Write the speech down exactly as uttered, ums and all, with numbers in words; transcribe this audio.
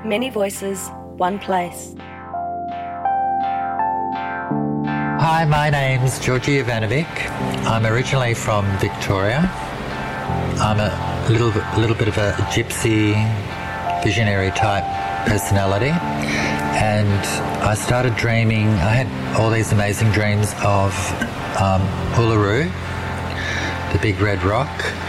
Many voices, one place. Hi, my name's Georgi Ivanovic. I'm originally from Victoria. I'm a little, little bit of a gypsy, visionary type personality. And I started dreaming, I had all these amazing dreams of um, Uluru, the big red rock,